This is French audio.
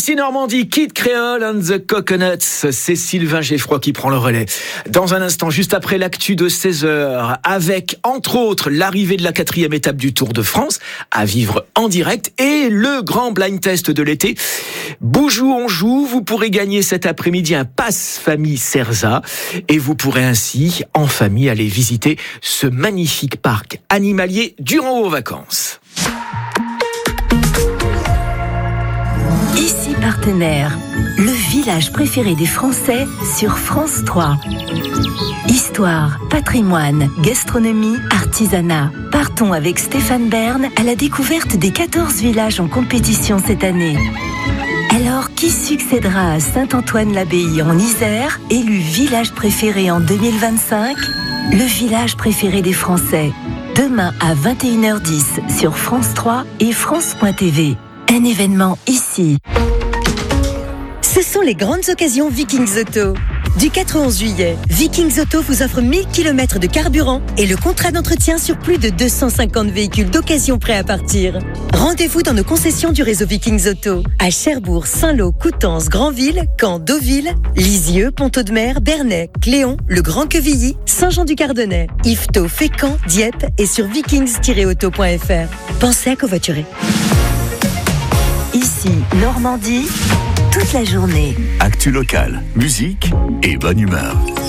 Ici Normandie, Kid Creole and the Coconuts. C'est Sylvain Geffroy qui prend le relais. Dans un instant, juste après l'actu de 16h, avec, entre autres, l'arrivée de la 4e étape du Tour de France, à vivre en direct, et le grand blind test de l'été. Boujou on joue, vous pourrez gagner cet après-midi un pass famille Cerza, et vous pourrez ainsi, en famille, aller visiter ce magnifique parc animalier durant vos vacances. Ici Partenaire, le village préféré des Français sur France 3. Histoire, patrimoine, gastronomie, artisanat. Partons avec Stéphane Bern à la découverte des 14 villages en compétition cette année. Alors, qui succédera à Saint-Antoine-l'Abbaye en Isère, élu village préféré en 2025 ? Le village préféré des Français. Demain à 21h10 sur France 3 et France.tv. Un événement ici. Ce sont les grandes occasions Vikings Auto. Du 4 au 11 juillet, Vikings Auto vous offre 1000 km de carburant et le contrat d'entretien sur plus de 250 véhicules d'occasion prêts à partir. Rendez-vous dans nos concessions du réseau Vikings Auto à Cherbourg, Saint-Lô, Coutances, Granville, Caen, Deauville, Lisieux, Pont-Audemer, Bernay, Cléon, Le Grand-Quevilly, Saint-Jean-du-Cardonnais, Yvetot, Fécamp, Dieppe et sur vikings-auto.fr. Pensez à covoiturer. Ici Normandie, toute la journée. Actu locale, musique et bonne humeur.